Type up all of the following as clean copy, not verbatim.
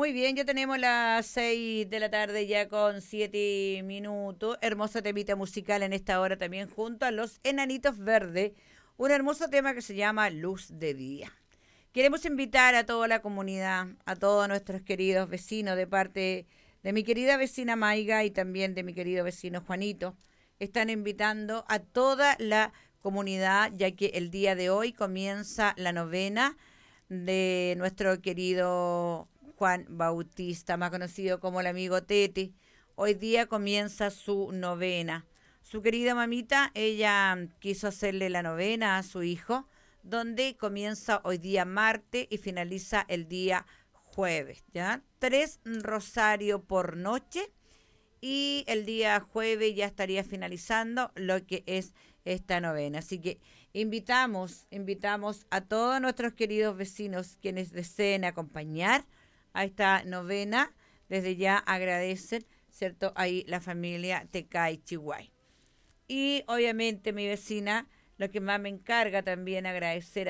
Muy bien, ya tenemos las 6 de la tarde ya con 7 minutos. Hermoso temita musical en esta hora también junto a los Enanitos Verdes. Un hermoso tema que se llama Luz de Día. Queremos invitar a toda la comunidad, a todos nuestros queridos vecinos de parte de mi querida vecina Maiga y también de mi querido vecino Juanito. Están invitando a toda la comunidad ya que el día de hoy comienza la novena de nuestro querido Juan Bautista, más conocido como el amigo Tete. Hoy día comienza su novena. Su querida mamita, ella quiso hacerle la novena a su hijo, donde comienza hoy día martes y finaliza el día jueves, ¿ya? 3 rosarios por noche y el día jueves ya estaría finalizando lo que es esta novena. Así que invitamos a todos nuestros queridos vecinos quienes deseen acompañar a esta novena. Desde ya agradecen, ¿cierto? Ahí la familia Tecay Chihuay. Y obviamente mi vecina, lo que más me encarga también agradecer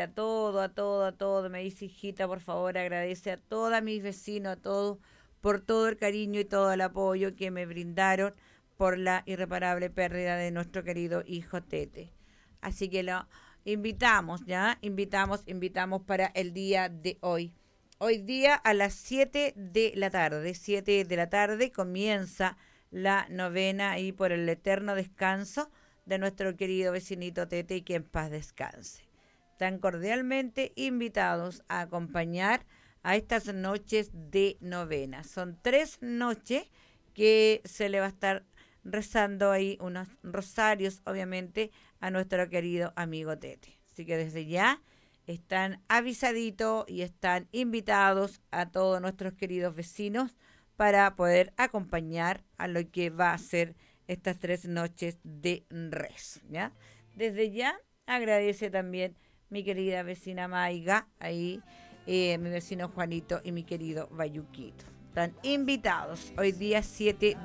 a todo. Me dice, hijita, por favor, agradece a todos mis vecinos, a todos, por todo el cariño y todo el apoyo que me brindaron por la irreparable pérdida de nuestro querido hijo Tete. Así que lo invitamos, ¿ya? Invitamos para el día de hoy. Hoy día a las 7 de la tarde, 7 de la tarde comienza la novena y por el eterno descanso de nuestro querido vecinito Tete y que en paz descanse. Tan cordialmente invitados a acompañar a estas noches de novena. Son 3 noches que se le va a estar rezando ahí unos rosarios, obviamente, a nuestro querido amigo Tete. Así que desde ya están avisaditos y están invitados a todos nuestros queridos vecinos para poder acompañar a lo que va a ser estas 3 noches de rezo, ¿ya? Desde ya agradece también mi querida vecina Maiga, ahí mi vecino Juanito y mi querido Bayuquito. Están invitados hoy día 7